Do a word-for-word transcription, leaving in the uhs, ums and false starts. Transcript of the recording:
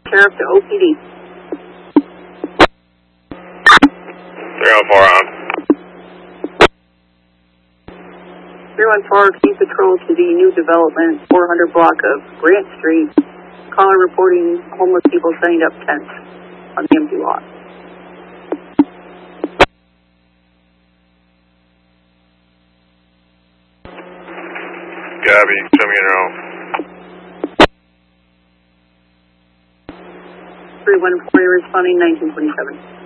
Sheriff to O P D. three one four on. three one four, keep patrol to the new development, four hundred block of Grant Street. Caller reporting homeless people setting up tents on the empty lot. Gabby, show me your own. three one four, you're responding nineteen twenty-seven.